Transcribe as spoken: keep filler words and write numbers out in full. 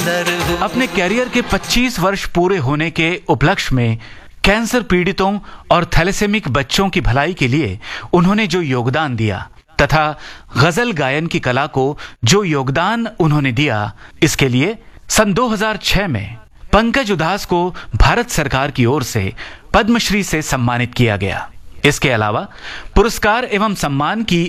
अपने कैरियर के पच्चीस वर्ष पूरे होने के उपलक्ष्य में कैंसर पीड़ितों और थैलेसेमिक बच्चों की भलाई के लिए उन्होंने जो योगदान दिया तथा गजल गायन की कला को जो योगदान उन्होंने दिया, इसके लिए सन दो हज़ार छह में पंकज उधास को भारत सरकार की ओर से पद्मश्री से सम्मानित किया गया। इसके अलावा पुरस्कार एवं सम्मान की